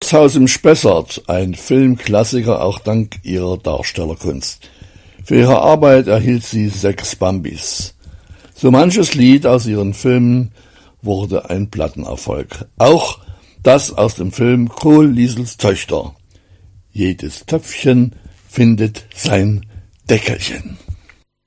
Wirtshaus im Spessart, ein Filmklassiker auch dank ihrer Darstellerkunst. Für ihre Arbeit erhielt sie 6 Bambis. So manches Lied aus ihren Filmen wurde ein Plattenerfolg. Auch das aus dem Film Kohl-Liesels Töchter. Jedes Töpfchen findet sein Deckelchen.